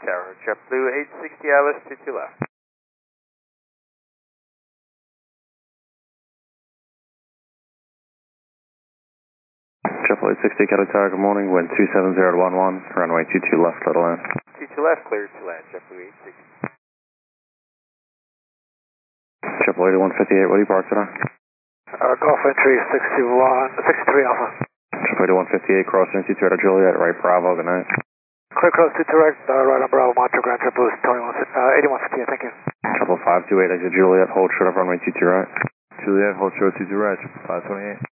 Tower, JetBlue 860 Alice, 22 left. JetBlue 860 Kelly Tower, good morning. Wind 270 to 11, runway 22 left, let land. 22 left, clear to land, JetBlue 860. JetBlue 8158, what do you park today? Golf entry 63 Alpha. JetBlue 158, crossing 22 at Juliet, right Bravo, good night. Clear cross to direct, right on Bravo, Monster Grand JetBlue 8158, thank you. JetBlue 528, exit Juliet, hold short of runway 22 right. Juliet, hold short 22 right, 528.